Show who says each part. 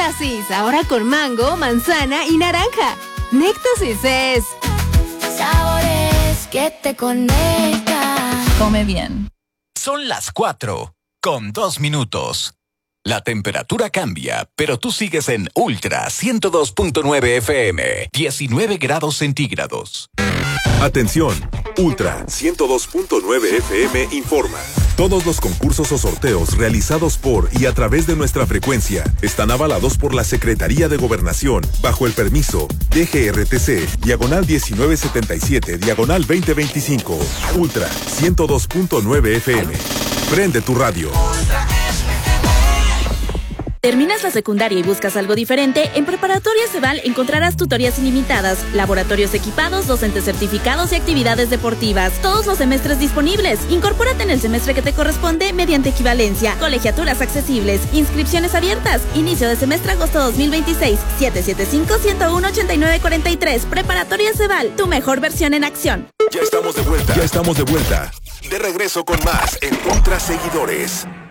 Speaker 1: Néctasis, ahora con mango, manzana y naranja. Néctasis es...
Speaker 2: sabores que te conectan.
Speaker 3: Come bien.
Speaker 4: Son las 4:02. La temperatura cambia, pero tú sigues en Ultra 102.9 FM, 19 grados centígrados.
Speaker 5: Atención, Ultra 102.9 FM informa. Todos los concursos o sorteos realizados por y a través de nuestra frecuencia están avalados por la Secretaría de Gobernación bajo el permiso DGRTC, diagonal 1977, diagonal 2025. Ultra 102.9 FM. Prende tu radio.
Speaker 6: ¿Terminas la secundaria y buscas algo diferente? En Preparatoria Ceval encontrarás tutorías ilimitadas, laboratorios equipados, docentes certificados y actividades deportivas. Todos los semestres disponibles. Incorpórate en el semestre que te corresponde mediante equivalencia. Colegiaturas accesibles. Inscripciones abiertas. Inicio de semestre agosto 2026. 775-101-8943. Preparatoria Ceval. Tu mejor versión en acción.
Speaker 5: Ya estamos de vuelta. De regreso con más en Ultra Seguidores.